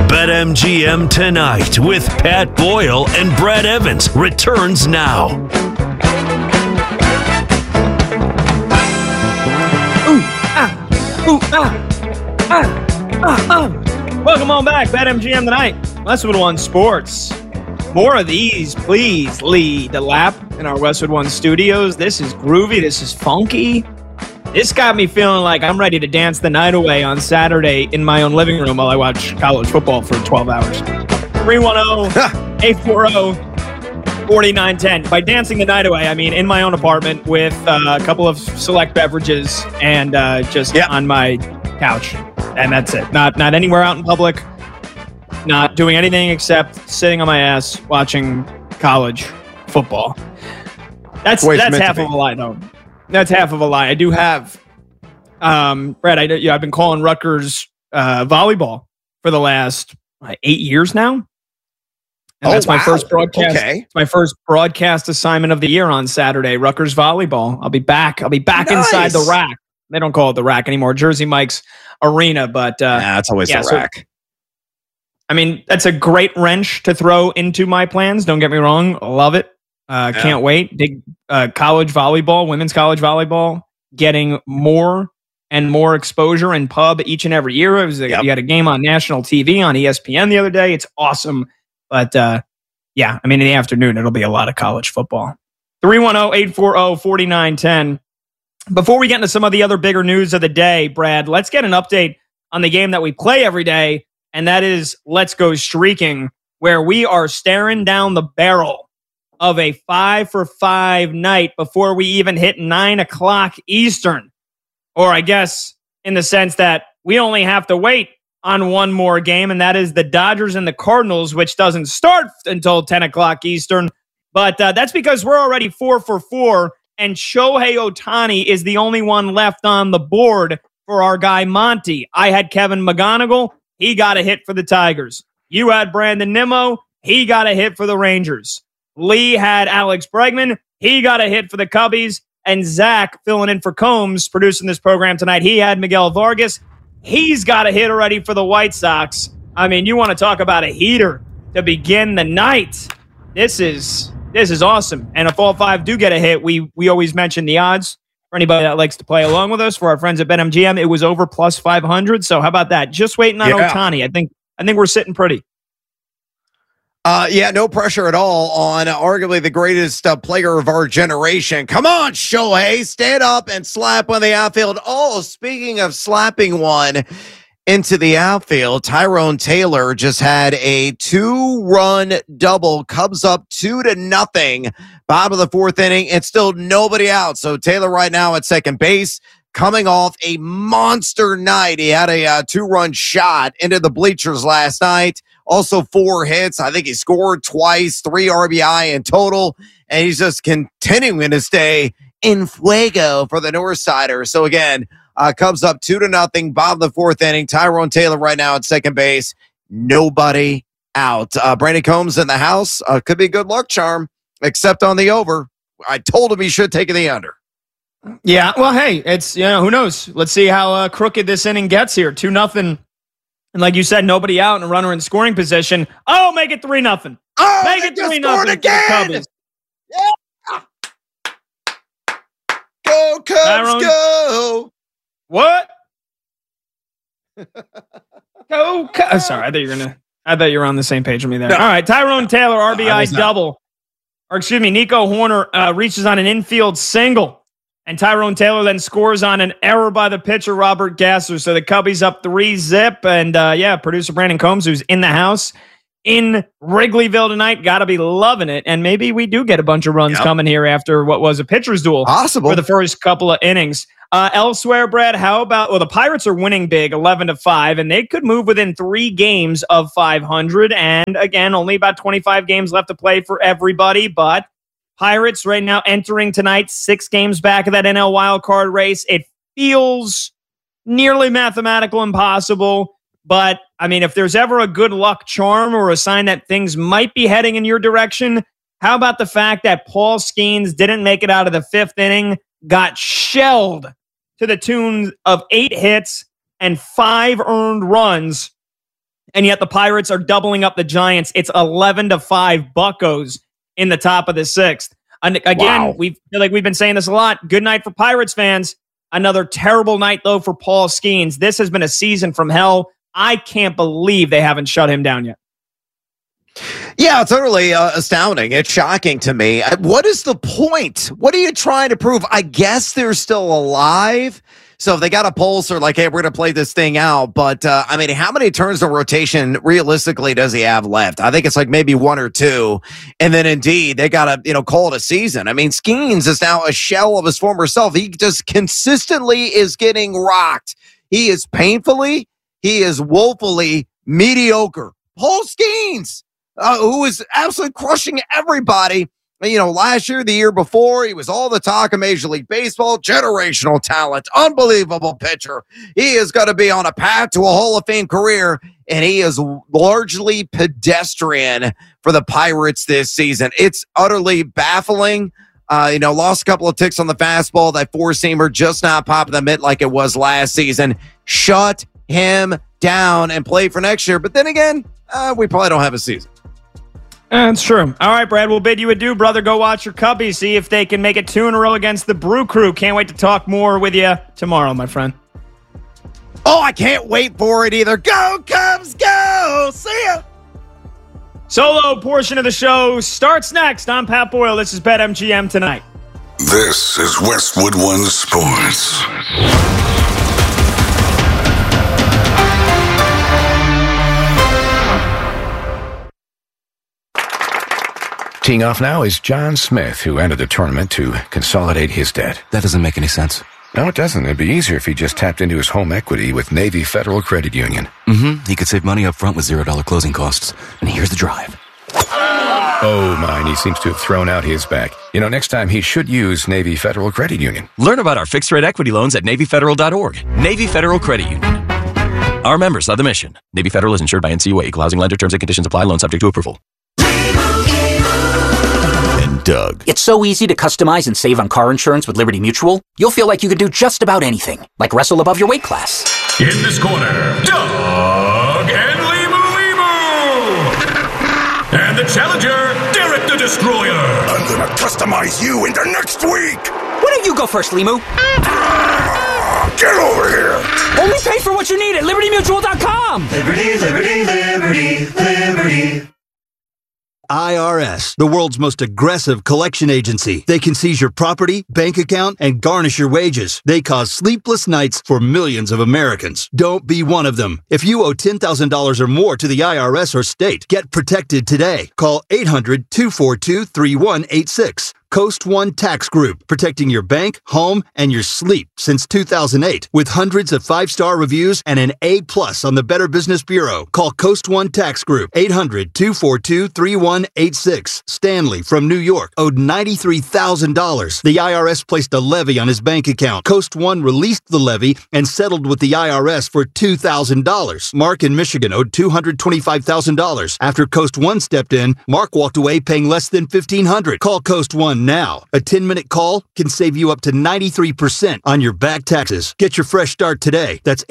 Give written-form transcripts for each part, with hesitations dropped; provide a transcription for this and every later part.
BetMGM Tonight with Pat Boyle and Brad Evans returns now. Welcome on back, BetMGM Tonight. Westwood One Sports. More of these, please lead the lap in our Westwood One studios. This is groovy. This is funky. This got me feeling like I'm ready to dance the night away on Saturday in my own living room while I watch college football for 12 hours. 310-840-4910. By dancing the night away, I mean in my own apartment with a couple of select beverages and just on my couch. And that's it. Not anywhere out in public. Not doing anything except sitting on my ass watching college football. That's half of a lie, though. That's half of a lie. I do have, Brad, I've been calling Rutgers volleyball for the last 8 years now. And that's my first broadcast. Okay. It's my first broadcast assignment of the year on Saturday, Rutgers volleyball. I'll be back nice. Inside the rack. They don't call it the rack anymore. Jersey Mike's arena, but it's always the rack. I mean, that's a great wrench to throw into my plans. Don't get me wrong. Love it. Can't wait. Big college volleyball, women's college volleyball, getting more and more exposure in pub each and every year. You had a game on national TV on ESPN the other day. It's awesome. But in the afternoon, it'll be a lot of college football. 310-840-4910. Before we get into some of the other bigger news of the day, Brad, let's get an update on the game that we play every day, and that is Let's Go Streaking, where we are staring down the barrel of a 5-for-5 night before we even hit 9 o'clock Eastern. Or I guess in the sense that we only have to wait on one more game, and that is the Dodgers and the Cardinals, which doesn't start until 10 o'clock Eastern. But that's because we're already 4-for-4, and Shohei Ohtani is the only one left on the board for our guy Monty. I had Kevin McGonigal. He got a hit for the Tigers. You had Brandon Nimmo. He got a hit for the Rangers. Lee had Alex Bregman. He got a hit for the Cubbies. And Zach, filling in for Combs, producing this program tonight, he had Miguel Vargas. He's got a hit already for the White Sox. I mean, you want to talk about a heater to begin the night. This is awesome. And if all five do get a hit, we always mention the odds. For anybody that likes to play along with us, for our friends at BetMGM, it was over plus 500. So how about that? Just waiting on Ohtani. I think we're sitting pretty. No pressure at all on arguably the greatest player of our generation. Come on, Shohei, stand up and slap on the outfield. Oh, speaking of slapping one into the outfield, Tyrone Taylor just had a 2-run double. Cubs up 2-0. Bottom of the fourth inning, and still nobody out. So Taylor right now at second base, coming off a monster night. He had a 2-run shot into the bleachers last night. Also 4 hits. I think he scored twice, 3 RBI in total. And he's just continuing to stay in fuego for the Northsiders. So again, Cubs up 2-0, bottom of the fourth inning. Tyrone Taylor right now at second base. Nobody out. Brandon Combs in the house. Could be a good luck charm, except on the over. I told him he should take the under. Yeah, well, hey, it's, who knows? Let's see how crooked this inning gets here. 2-0. And like you said, nobody out and a runner in scoring position. Oh, make it 3-0. Oh, make it 3-0 again. Yeah. Go, Cubs, Tyrone, go. What? Go, Cubs. Sorry, I thought you were on the same page with me there. No. All right, Tyrone Taylor, RBI double. Or excuse me, Nico Horner reaches on an infield single. And Tyrone Taylor then scores on an error by the pitcher, Robert Gasser. So the Cubbies up 3-0. And producer Brandon Combs, who's in the house in Wrigleyville tonight, got to be loving it. And maybe we do get a bunch of runs coming here after what was a pitcher's duel for the first couple of innings. Elsewhere, Brad, how about, the Pirates are winning big 11-5, and they could move within 3 games of 500. And again, only about 25 games left to play for everybody, but Pirates right now entering tonight 6 games back of that NL wildcard race. It feels nearly mathematical impossible, but I mean, if there's ever a good luck charm or a sign that things might be heading in your direction, how about the fact that Paul Skeens didn't make it out of the 5th inning, got shelled to the tune of 8 hits and 5 earned runs, and yet the Pirates are doubling up the Giants. It's 11-5 Buccos in the top of the 6th. And again, we feel like we've been saying this a lot. Good night for Pirates fans. Another terrible night, though, for Paul Skeens. This has been a season from hell. I can't believe they haven't shut him down yet. Yeah, totally astounding. It's shocking to me. What is the point? What are you trying to prove? I guess they're still alive. So if they got a pulse, they're like, hey, we're going to play this thing out. But, I mean, how many turns of rotation realistically does he have left? I think it's like maybe 1 or 2. And then indeed, they got to, call it a season. I mean, Skeens is now a shell of his former self. He just consistently is getting rocked. He is woefully mediocre. Paul Skeens, who is absolutely crushing everybody. Last year, the year before, he was all the talk of Major League Baseball, generational talent, unbelievable pitcher. He is going to be on a path to a Hall of Fame career, and he is largely pedestrian for the Pirates this season. It's utterly baffling. Lost a couple of ticks on the fastball. That four-seamer just not popping the mitt like it was last season. Shut him down and play for next year. But then again, we probably don't have a season. That's true. All right, Brad, we'll bid you adieu, brother. Go watch your Cubbies. See if they can make it 2 in a row against the Brew Crew. Can't wait to talk more with you tomorrow, my friend. Oh, I can't wait for it either. Go, Cubs, go! See ya! Solo portion of the show starts next. I'm Pat Boyle. This is BetMGM Tonight. This is Westwood One Sports. Teeing off now is John Smith, who entered the tournament to consolidate his debt. That doesn't make any sense. No, it doesn't. It'd be easier if he just tapped into his home equity with Navy Federal Credit Union. He could save money up front with $0 closing costs. And here's the drive. Oh, mine. He seems to have thrown out his back. Next time he should use Navy Federal Credit Union. Learn about our fixed-rate equity loans at NavyFederal.org. Navy Federal Credit Union. Our members of the mission. Navy Federal is insured by NCUA. Equal housing lender. Terms and conditions apply. Loan subject to approval. And Doug. It's so easy to customize and save on car insurance with Liberty Mutual. You'll feel like you could do just about anything, like wrestle above your weight class. In this corner, Doug and Limu. And the challenger, Derek the Destroyer. I'm gonna customize you into next week. Why don't you go first, Limu? Get over here. Only pay for what you need at LibertyMutual.com. Liberty, liberty, liberty, liberty. IRS, the world's most aggressive collection agency. They can seize your property, bank account, and garnish your wages. They cause sleepless nights for millions of Americans. Don't be one of them. If you owe $10,000 or more to the IRS or state, get protected today. Call 800-242-3186. Coast One Tax Group, protecting your bank, home, and your sleep since 2008. With hundreds of 5-star reviews and an A+ on the Better Business Bureau. Call Coast One Tax Group, 800-242-3186. Stanley from New York owed $93,000. The IRS placed a levy on his bank account. Coast One released the levy and settled with the IRS for $2,000. Mark in Michigan owed $225,000. After Coast One stepped in, Mark walked away paying less than $1,500. Call Coast One now. A 10-minute call can save you up to 93% on your back taxes. Get your fresh start today. That's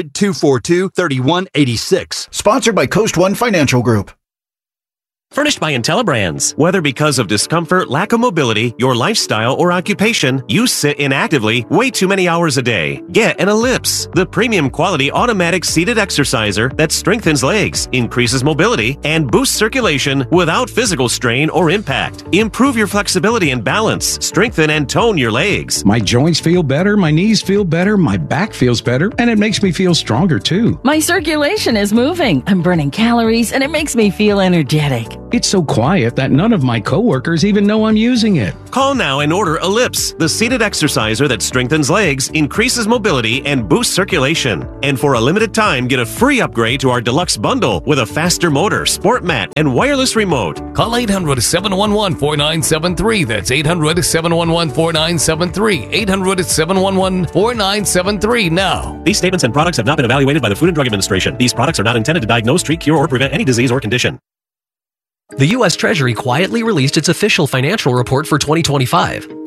800-242-3186. Sponsored by Coast One Financial Group. Furnished by IntelliBrands. Whether because of discomfort, lack of mobility, your lifestyle, or occupation, you sit inactively way too many hours a day. Get an Ellipse, the premium quality automatic seated exerciser that strengthens legs, increases mobility, and boosts circulation without physical strain or impact. Improve your flexibility and balance. Strengthen and tone your legs. My joints feel better, my knees feel better, my back feels better, and it makes me feel stronger too. My circulation is moving. I'm burning calories, and it makes me feel energetic. It's so quiet that none of my coworkers even know I'm using it. Call now and order Ellipse, the seated exerciser that strengthens legs, increases mobility, and boosts circulation. And for a limited time, get a free upgrade to our deluxe bundle with a faster motor, sport mat, and wireless remote. Call 800-711-4973. That's 800-711-4973. 800-711-4973 now. These statements and products have not been evaluated by the Food and Drug Administration. These products are not intended to diagnose, treat, cure, or prevent any disease or condition. The U.S. Treasury quietly released its official financial report for 2025.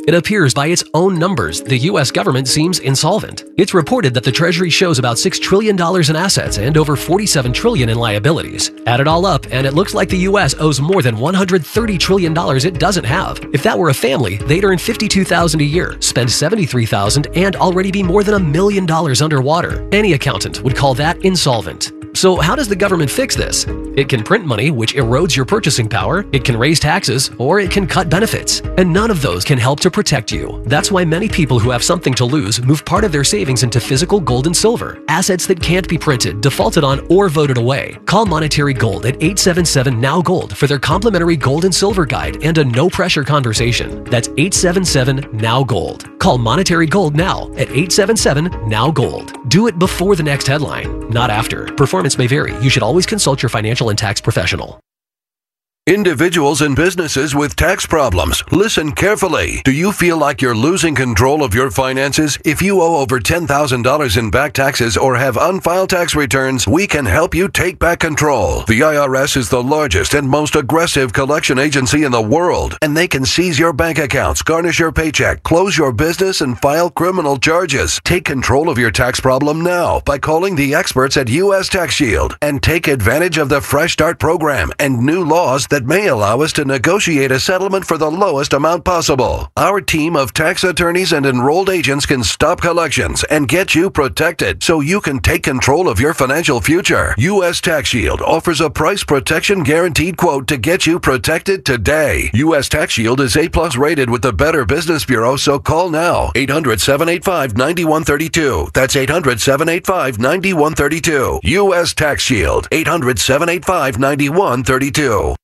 It appears by its own numbers, the U.S. government seems insolvent. It's reported that the Treasury shows about $6 trillion in assets and over $47 trillion in liabilities. Add it all up, and it looks like the U.S. owes more than $130 trillion it doesn't have. If that were a family, they'd earn $52,000 a year, spend $73,000, and already be more than $1 million underwater. Any accountant would call that insolvent. So how does the government fix this? It can print money, which erodes your purchasing power, it can raise taxes, or it can cut benefits. And none of those can help to protect you. That's why many people who have something to lose move part of their savings into physical gold and silver, assets that can't be printed, defaulted on, or voted away. Call Monetary Gold at 877-NOW-GOLD for their complimentary gold and silver guide and a no-pressure conversation. That's 877-NOW-GOLD. Call Monetary Gold now at 877-NOW-GOLD. Do it before the next headline, not after. Performance may vary. You should always consult your financial and tax professional. Individuals and businesses with tax problems, listen carefully. Do you feel like you're losing control of your finances? If you owe over $10,000 in back taxes or have unfiled tax returns, we can help you take back control. The IRS is the largest and most aggressive collection agency in the world, and they can seize your bank accounts, garnish your paycheck, close your business, and file criminal charges. Take control of your tax problem now by calling the experts at U.S. Tax Shield and take advantage of the Fresh Start program and new laws that may allow us to negotiate a settlement for the lowest amount possible. Our team of tax attorneys and enrolled agents can stop collections and get you protected so you can take control of your financial future. U.S. Tax Shield offers a price protection guaranteed quote to get you protected today. U.S. Tax Shield is A+ rated with the Better Business Bureau, so call now. 800-785-9132. That's 800-785-9132. U.S. Tax Shield. 800-785-9132.